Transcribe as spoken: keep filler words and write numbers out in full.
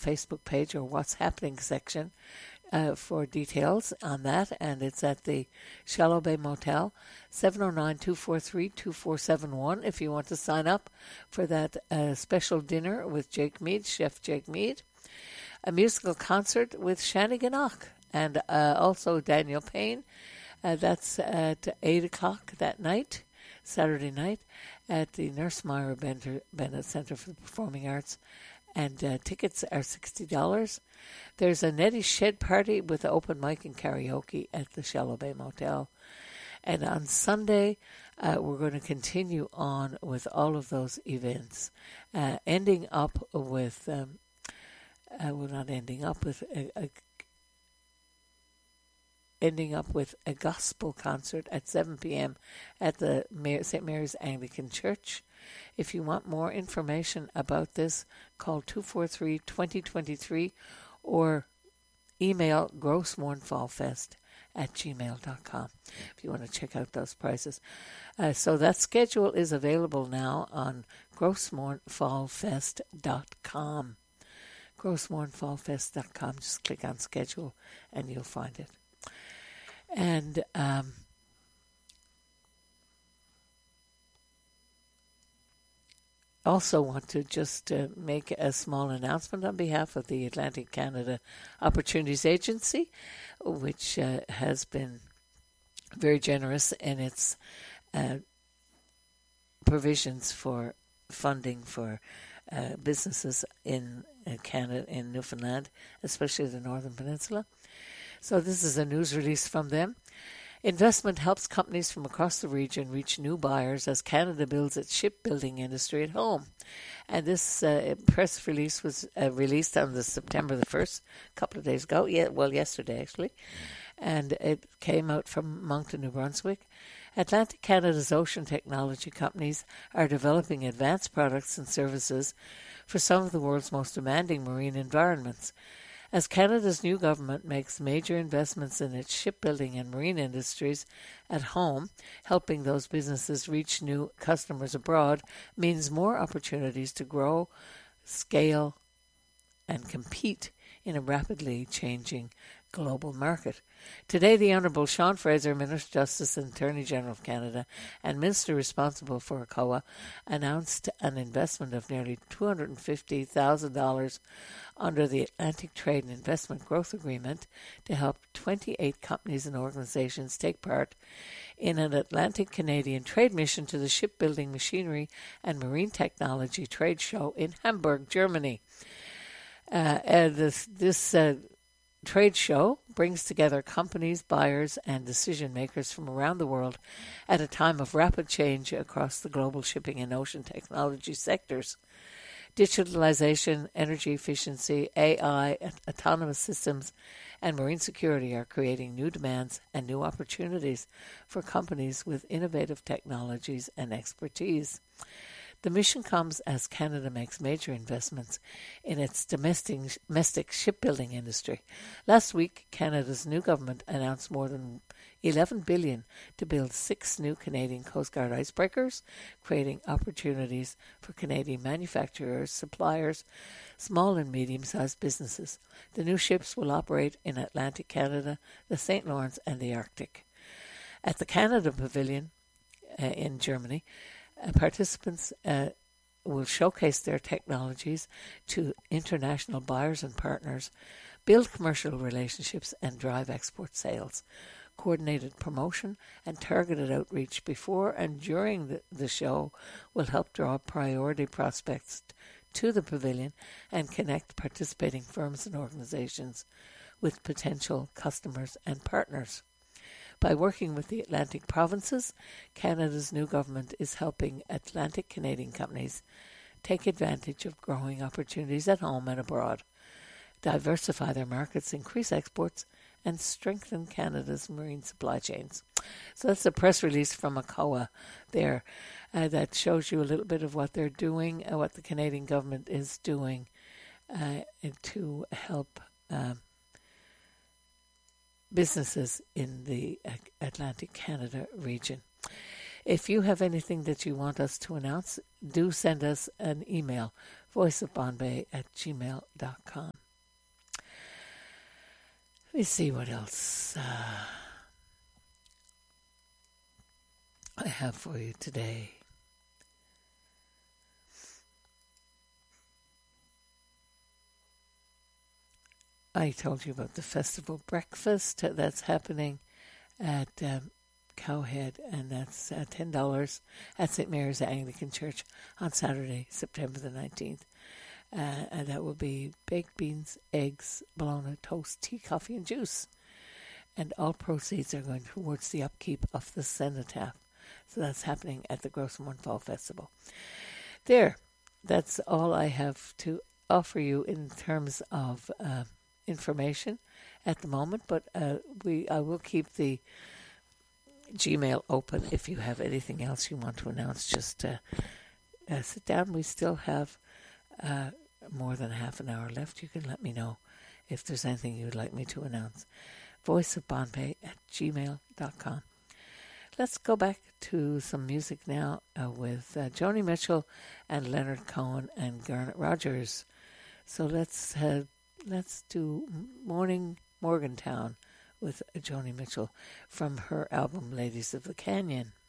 Facebook page or What's Happening section uh, for details on that. And it's at the Shallow Bay Motel, seven oh nine, two four three, two four seven one, if you want to sign up for that uh, special dinner with Jake Mead, Chef Jake Mead. A musical concert with Shani Ganach and uh, also Daniel Payne. Uh, that's at eight o'clock that night, Saturday night, at the Nurse Myra Bennett Center for the Performing Arts. And uh, tickets are sixty dollars. There's a Nettie Shed party with open mic and karaoke at the Shallow Bay Motel. And on Sunday, uh, we're going to continue on with all of those events, uh, ending up with... Um, Uh, we're not ending up with a, a ending up with a gospel concert at seven p.m. at the Saint Mary's Anglican Church. If you want more information about this, call two four three, two oh two three or email grossmournfallfest at gmail dot com if you want to check out those prices. Uh, so that schedule is available now on grossmournfallfest dot com. grossmournfallfest dot com. Just click on schedule and you'll find it. And um, also want to just uh, make a small announcement on behalf of the Atlantic Canada Opportunities Agency, which uh, has been very generous in its uh, provisions for funding for uh, businesses in uh, Canada, in Newfoundland, especially the Northern Peninsula. So this is a news release from them. Investment helps companies from across the region reach new buyers as Canada builds its shipbuilding industry at home. And this uh, press release was uh, released on the September the first, a couple of days ago. Yeah, well, yesterday, actually. And it came out from Moncton, New Brunswick. Atlantic Canada's ocean technology companies are developing advanced products and services for some of the world's most demanding marine environments. As Canada's new government makes major investments in its shipbuilding and marine industries at home, helping those businesses reach new customers abroad means more opportunities to grow, scale, and compete in a rapidly changing global market. Today, the Honourable Sean Fraser, Minister of Justice and Attorney General of Canada, and Minister responsible for ACOA, announced an investment of nearly two hundred fifty thousand dollars under the Atlantic Trade and Investment Growth Agreement to help twenty-eight companies and organizations take part in an Atlantic Canadian trade mission to the Shipbuilding, Machinery and Marine Technology Trade Show in Hamburg, Germany. Uh, and this, this uh, trade show brings together companies, buyers, and decision makers from around the world at a time of rapid change across the global shipping and ocean technology sectors. Digitalization, energy efficiency, A I, autonomous systems, and marine security are creating new demands and new opportunities for companies with innovative technologies and expertise. The mission comes as Canada makes major investments in its domestic, domestic shipbuilding industry. Last week, Canada's new government announced more than eleven billion dollars to build six new Canadian Coast Guard icebreakers, creating opportunities for Canadian manufacturers, suppliers, small and medium-sized businesses. The new ships will operate in Atlantic Canada, the Saint Lawrence, and the Arctic. At the Canada Pavilion uh, in Germany, Uh, participants uh, will showcase their technologies to international buyers and partners, build commercial relationships, and drive export sales. Coordinated promotion and targeted outreach before and during the, the show will help draw priority prospects to the pavilion and connect participating firms and organizations with potential customers and partners. By working with the Atlantic provinces, Canada's new government is helping Atlantic Canadian companies take advantage of growing opportunities at home and abroad, diversify their markets, increase exports, and strengthen Canada's marine supply chains. So that's a press release from ACOA there uh, that shows you a little bit of what they're doing, uh, what the Canadian government is doing uh, to help um, businesses in the Atlantic Canada region. If you have anything that you want us to announce, do send us an email voice of bombay at gmail dot com. Let me see what else uh, I have for you today. I told you about the festival breakfast that's happening at um, Cowhead, and that's uh, ten dollars at Saint Mary's Anglican Church on Saturday, September the nineteenth. Uh, and that will be baked beans, eggs, bologna, toast, tea, coffee, and juice. And all proceeds are going towards the upkeep of the cenotaph. So that's happening at the Grosvenor Fall Festival. There, that's all I have to offer you in terms of uh, information at the moment. But uh, we, I will keep the Gmail open if you have anything else you want to announce. Just uh, uh, sit down. We still have uh, more than half an hour left. You can let me know if there's anything you'd like me to announce. voice of bombay at gmail dot com. Let's go back to some music now uh, with uh, Joni Mitchell and Leonard Cohen and Garnet Rogers. So let's uh, let's do Morning Morgantown with Joni Mitchell from her album Ladies of the Canyon.